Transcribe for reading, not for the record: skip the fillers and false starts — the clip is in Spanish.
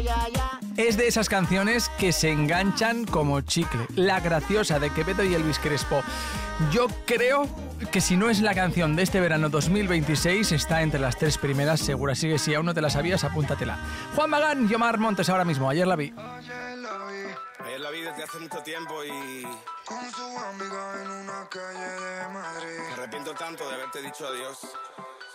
Es de esas canciones que se enganchan como chicle. La Graciosa, de Quevedo y Elvis Crespo. Yo creo que si no es la canción de este verano 2026, está entre las 3 primeras, seguro. Así que si aún no te la sabías, apúntatela. Juan Magán y Omar Montes ahora mismo. Ayer la vi. Ayer la vi desde hace mucho tiempo y... con su amiga en una calle de Madrid. me arrepiento tanto de haberte dicho adiós.